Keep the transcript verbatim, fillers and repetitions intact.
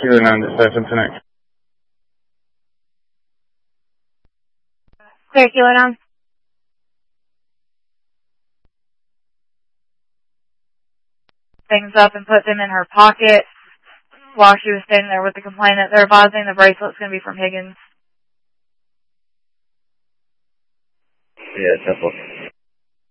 Kilo nine to seven tonight. Clear, Kilo nine. Things up and put them in her pocket while she was standing there with the complainant. They're advising the bracelet's going to be from Higgins. Yeah, simple.